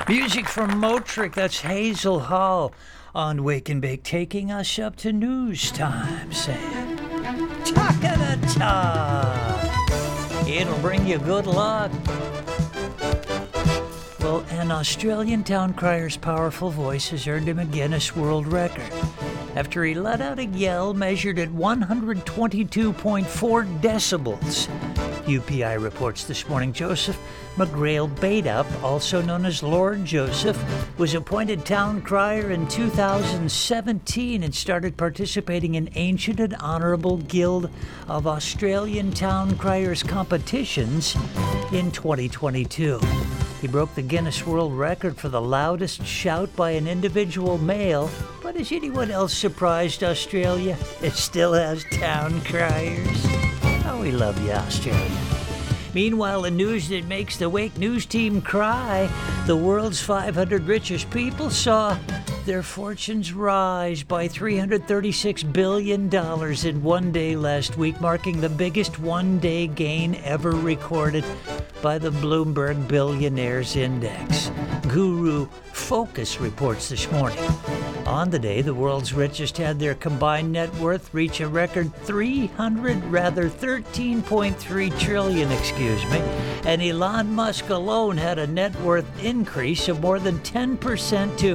Music from Motric, that's Hazel Hall on Wake and Bake, taking us up to news time, Sam. Talk of the talk. It'll bring you good luck. Well, an Australian town crier's powerful voice has earned him a Guinness World Record after he let out a yell measured at 122.4 decibels. UPI reports this morning Joseph McGrail Badup, also known as Lord Joseph, was appointed town crier in 2017 and started participating in Ancient and Honourable Guild of Australian Town Criers competitions in 2022. He broke the Guinness World Record for the loudest shout by an individual male, but is anyone else surprised Australia still has town criers? Oh, we love you, Australia. Meanwhile, in news that makes the Wake News team cry, the world's 500 richest people saw their fortunes rise by $336 billion in one day last week, marking the biggest one-day gain ever recorded by the Bloomberg Billionaires Index. Guru Focus reports this morning. On the day, the world's richest had their combined net worth reach a record 13.3 trillion, and Elon Musk alone had a net worth increase of more than 10% to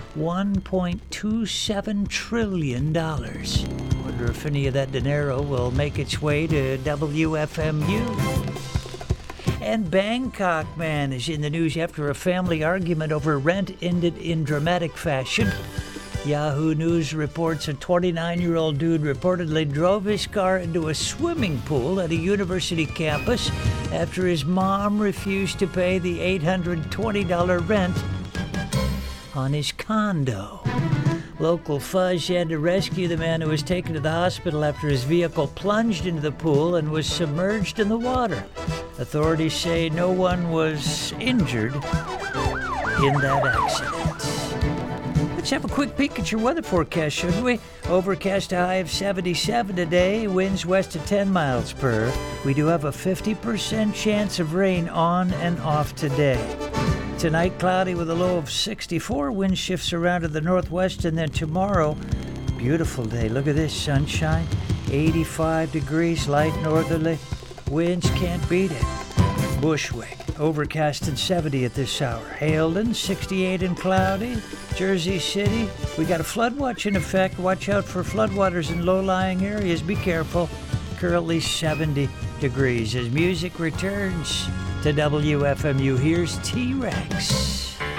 $1.27 trillion. Wonder if any of that dinero will make its way to WFMU. And Bangkok man is in the news after a family argument over rent ended in dramatic fashion. Yahoo News reports a 29-year-old dude reportedly drove his car into a swimming pool at a university campus after his mom refused to pay the $820 rent on his condo. Local fuzz had to rescue the man, who was taken to the hospital after his vehicle plunged into the pool and was submerged in the water. Authorities say no one was injured in that accident. Let's have a quick peek at your weather forecast, shouldn't we? Overcast, a high of 77 today, winds west of 10 miles per hour. We do have a 50% chance of rain on and off today. Tonight, cloudy with a low of 64, wind shifts around to the northwest, and then tomorrow, beautiful day. Look at this, sunshine, 85 degrees, light northerly, winds can't beat it. Bushwick, overcast and 70 at this hour. Haledon, 68 and cloudy. Jersey City, we got a flood watch in effect. Watch out for floodwaters in low-lying areas. Be careful. Currently 70 degrees. As music returns to WFMU, here's T-Rex.